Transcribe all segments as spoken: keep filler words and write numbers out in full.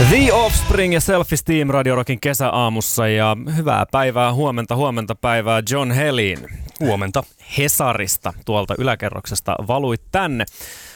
The Offspring ja Self-Esteem Radio Rockin kesäaamussa ja hyvää päivää, huomenta, huomenta päivää John Helin. Huomenta. Hesarista tuolta yläkerroksesta valuit tänne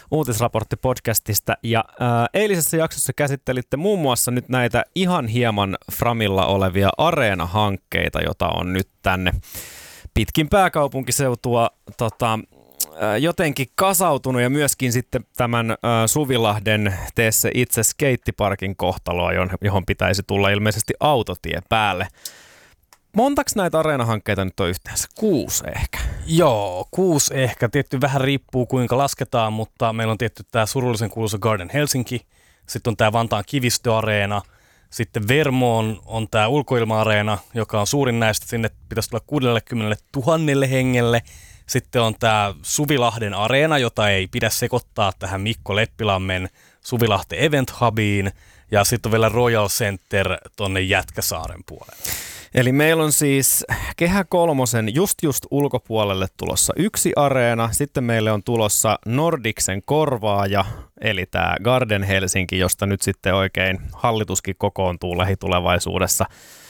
uutisraporttipodcastista ja ää, eilisessä jaksossa käsittelitte muun muassa nyt näitä ihan hieman framilla olevia Areena-hankkeita, jota on nyt tänne pitkin pääkaupunkiseutua tota, jotenkin kasautunut ja myöskin sitten tämän äh, Suvilahden Tee se itse skeittiparkin kohtaloa, johon pitäisi tulla ilmeisesti autotie päälle. Montaks näitä Areena-hankkeita nyt on yhteensä? Kuusi ehkä? Joo, kuusi ehkä. Tietty vähän riippuu kuinka lasketaan, mutta meillä on tietty tämä surullisen kuuluisa Garden Helsinki, sitten on tämä Vantaan Kivistöareena, sitten Vermoon on tämä ulkoilma-areena, joka on suurin näistä, sinne pitäisi tulla kuusikymmentätuhatta hengelle. Sitten on tämä Suvilahden areena, jota ei pidä sekoittaa tähän Mikko Leppilammen Suvilahden Event Hubiin. Ja sitten on vielä Royal Center tonne Jätkäsaaren puolelle. Eli meillä on siis Kehä Kolmosen just just ulkopuolelle tulossa yksi areena. Sitten meille on tulossa Nordicsen korvaaja, eli tämä Garden Helsinki, josta nyt sitten oikein hallituskin kokoontuu lähitulevaisuudessa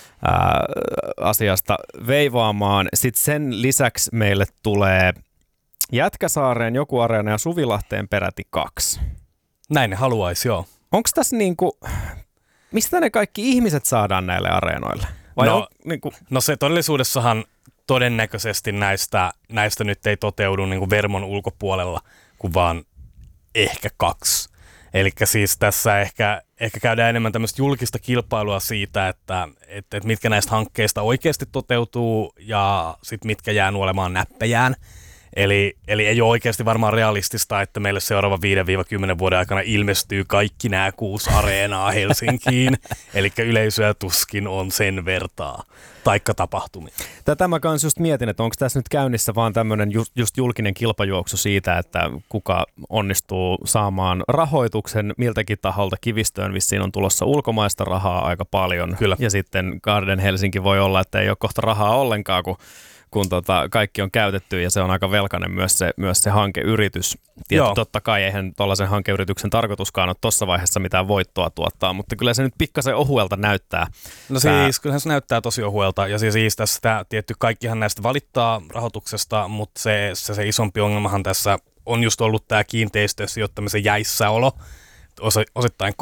Ää, asiasta veivaamaan. Sitten sen lisäksi meille tulee Jätkäsaareen joku areena ja Suvilahteen peräti kaksi. Näin ne haluaisi, joo. Onko tässä niinku, mistä ne kaikki ihmiset saadaan näille areenoille? Vai no, on, niinku... no se todellisuudessahan todennäköisesti näistä, näistä nyt ei toteudu niinku Vermon ulkopuolella, kuin vaan ehkä kaksi. Eli siis tässä ehkä, ehkä käydään enemmän tämmöistä julkista kilpailua siitä, että, että, että mitkä näistä hankkeista oikeasti toteutuu ja sitten mitkä jää nuolemaan näppejään. Eli, eli ei ole oikeasti varmaan realistista, että meille seuraava viidestä kymmeneen vuoden aikana ilmestyy kaikki nämä kuusi areenaa Helsinkiin. Eli yleisöä tuskin on sen vertaa, taikka tapahtumia. Tätä mä kans just mietin, että onko tässä nyt käynnissä vaan tämmöinen just, just julkinen kilpajuoksu siitä, että kuka onnistuu saamaan rahoituksen miltäkin taholta. Kivistöön vissiin on tulossa ulkomaista rahaa aika paljon. Kyllä. Ja sitten Garden Helsinki voi olla, että ei ole kohta rahaa ollenkaan, kun kun tota, kaikki on käytetty ja se on aika velkainen myös se, myös se hankeyritys. Tietysti totta kai eihän tuollaisen hankeyrityksen tarkoituskaan ole tuossa vaiheessa mitään voittoa tuottaa, mutta kyllä se nyt pikkasen ohuelta näyttää. No Tää... siis kyllähän se näyttää tosi ohuelta ja siis, siis tässä tietty kaikkihan näistä valittaa rahoituksesta, mutta se, se, se isompi ongelmahan tässä on just ollut tämä kiinteistösijoittamisen jäissäolo, osa, osittain